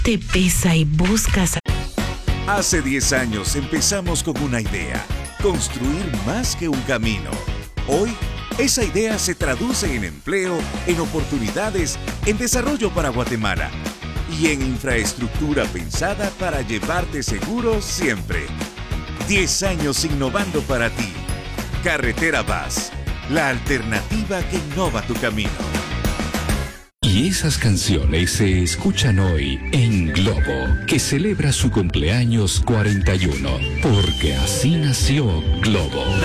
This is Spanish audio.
te pesa y buscas. Hace 10 años empezamos con una idea, construir más que un camino. Hoy, esa idea se traduce en empleo, en oportunidades, en desarrollo para Guatemala y en infraestructura pensada para llevarte seguro siempre. 10 años innovando para ti. Carretera Vaz, la alternativa que innova tu camino. Y esas canciones se escuchan hoy en Globo, que celebra su cumpleaños 41, porque así nació Globo.